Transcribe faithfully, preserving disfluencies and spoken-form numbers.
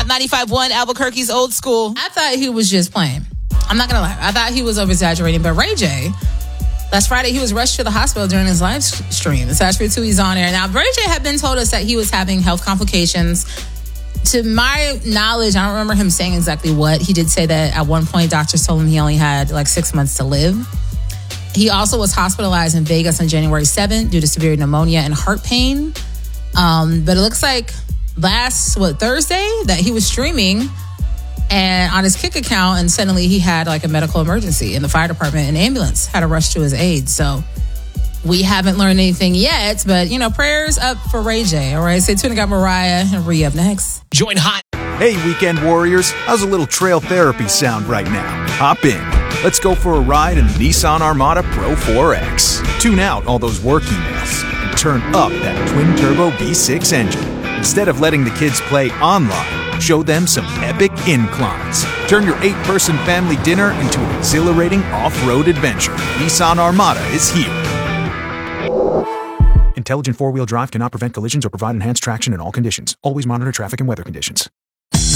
ninety-five point one Albuquerque's Old School. I thought he was just playing. I'm not going to lie. I thought he was over-exaggerating. But Ray J, last Friday, he was rushed to the hospital during his live stream. It's actually two he's on air. Now, Ray J had been told us that he was having health complications. To my knowledge, I don't remember him saying exactly what. He did say that at one point, doctors told him he only had like six months to live. He also was hospitalized in Vegas on January seventh due to severe pneumonia and heart pain. Um, but it looks like last, what, Thursday, that he was streaming and on his Kick account, and suddenly he had like a medical emergency, and the fire department and ambulance had to rush to his aid. So we haven't learned anything yet, but you know, prayers up for Ray J. All right, stay tuned. I got Mariah and Rhea up next. Join Hot. Hey, weekend warriors, how's a little trail therapy sound right now? Hop in. Let's go for a ride in the Nissan Armada Pro four X. Tune out all those work emails and turn up that twin-turbo V six engine. Instead of letting the kids play online, show them some epic inclines. Turn your eight-person family dinner into an exhilarating off-road adventure. Nissan Armada is here. Intelligent four-wheel drive cannot prevent collisions or provide enhanced traction in all conditions. Always monitor traffic and weather conditions.